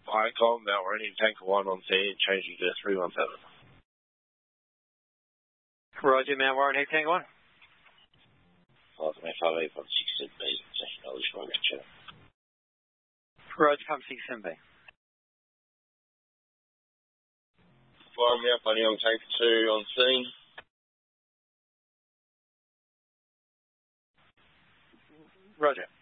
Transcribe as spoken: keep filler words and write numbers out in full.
Icon, now we're in Tanker one on scene, changing to three one seven. Roger, Mount Warren, Head Tanker one. five five eight one six seven B, session knowledge for Richard. Roger, come six seven B. Flying me up on Young Tanker two on scene. Roger.